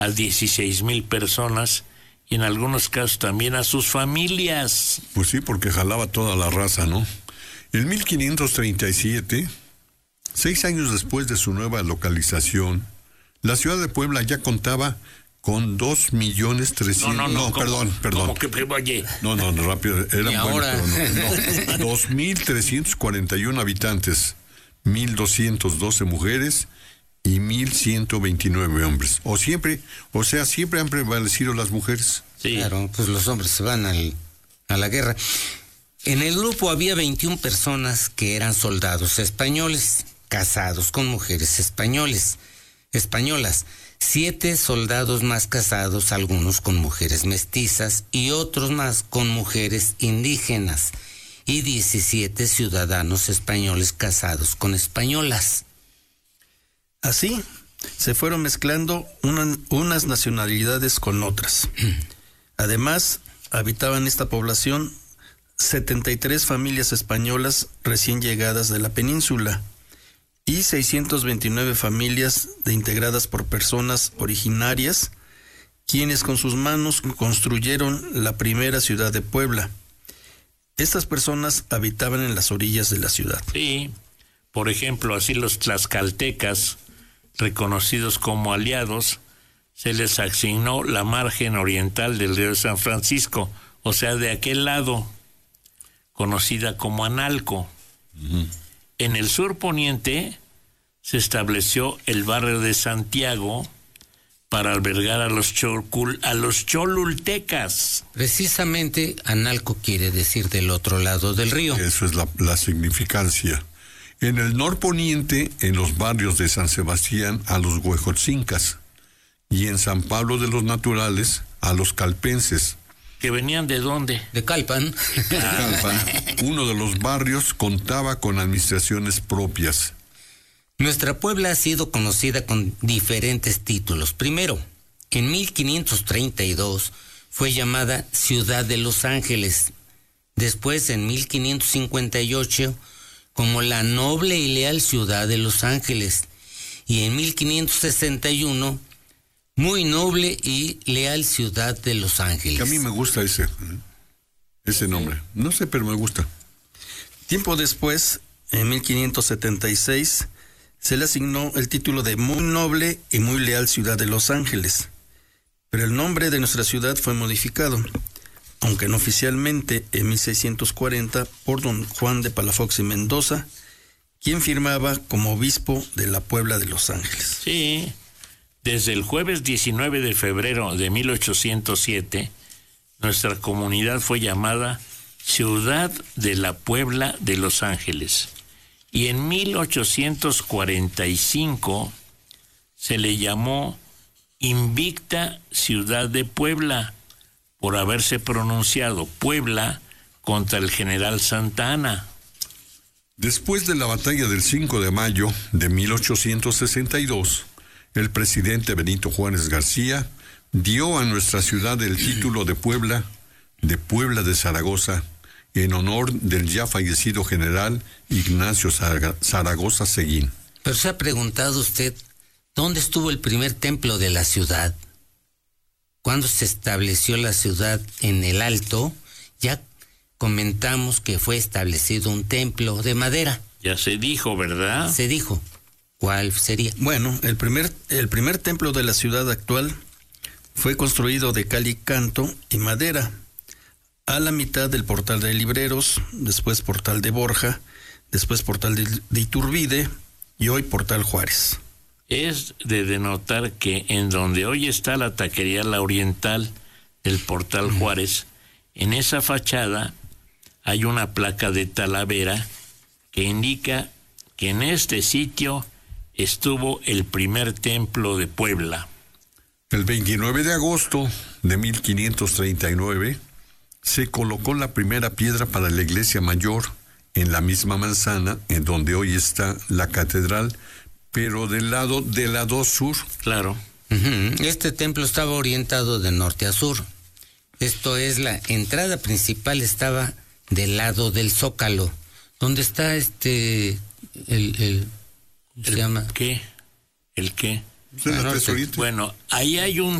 a 16,000 personas y en algunos casos también a sus familias. Pues sí, porque jalaba toda la raza, ¿no? En 1537, 6 años después de su nueva localización, la ciudad de Puebla ya contaba con 2,300,000... No, perdón. ¿Cómo que, oye? No, rápido. Eran ahora? Pero no. 2,341 habitantes, 1,212 mujeres y 1,129 hombres. Siempre han prevalecido las mujeres. Sí. Claro, pues los hombres se van a la guerra. En el grupo había 21 personas que eran soldados españoles, casados con mujeres españolas. 7 soldados más casados, algunos con mujeres mestizas y otros más con mujeres indígenas, y 17 ciudadanos españoles casados con españolas. Así se fueron mezclando unas nacionalidades con otras. Además, habitaban esta población 73 familias españolas recién llegadas de la península y 629 familias integradas por personas originarias, quienes con sus manos construyeron la primera ciudad de Puebla. Estas personas habitaban en las orillas de la ciudad. Sí, por ejemplo, así los tlaxcaltecas, reconocidos como aliados, se les asignó la margen oriental del río San Francisco, o sea, de aquel lado, conocida como Analco. Uh-huh. En el sur poniente se estableció el barrio de Santiago para albergar a los cholultecas. Precisamente Analco quiere decir del otro lado del río. Eso es la significancia. En el norponiente, en los barrios de San Sebastián, a los huejotzincas, y en San Pablo de los Naturales, a los calpenses. ¿Que venían de dónde? De Calpan. Uno de los barrios contaba con administraciones propias. Nuestra Puebla ha sido conocida con diferentes títulos. Primero, en 1532 fue llamada Ciudad de Los Ángeles. Después, en 1558, como la noble y leal Ciudad de Los Ángeles. Y en 1561, muy noble y leal Ciudad de Los Ángeles. Que a mí me gusta ese nombre. No sé, pero me gusta. Tiempo después, en 1576, se le asignó el título de muy noble y muy leal Ciudad de Los Ángeles. Pero el nombre de nuestra ciudad fue modificado, aunque no oficialmente, en 1640 por don Juan de Palafox y Mendoza, quien firmaba como obispo de la Puebla de Los Ángeles. Sí, desde el jueves 19 de febrero de 1807, nuestra comunidad fue llamada Ciudad de la Puebla de Los Ángeles. Y en 1845 se le llamó Invicta Ciudad de Puebla, por haberse pronunciado Puebla contra el general Santa Anna. Después de la batalla del 5 de mayo de 1862, el presidente Benito Juárez García dio a nuestra ciudad el título de Puebla de Zaragoza, en honor del ya fallecido general Ignacio Zaragoza Seguín. Pero se ha preguntado usted, ¿dónde estuvo el primer templo de la ciudad? Cuando se estableció la ciudad en el Alto, ya comentamos que fue establecido un templo de madera. Ya se dijo, ¿verdad? Se dijo. ¿Cuál sería? Bueno, el primer templo de la ciudad actual fue construido de cal y canto y madera, a la mitad del portal de Libreros, después portal de Borja, después portal de Iturbide y hoy portal Juárez. Es de denotar que en donde hoy está la taquería La Oriental del portal Juárez, en esa fachada hay una placa de Talavera que indica que en este sitio estuvo el primer templo de Puebla. El 29 de agosto de 1539 se colocó la primera piedra para la iglesia mayor en la misma manzana en donde hoy está la catedral, pero del lado sur. Claro. Este templo estaba orientado de norte a sur. Esto es, la entrada principal estaba del lado del Zócalo, donde está ¿cómo se llama? ¿Qué? ¿El qué? Sí, en la 3 Oriente. Bueno, ahí hay un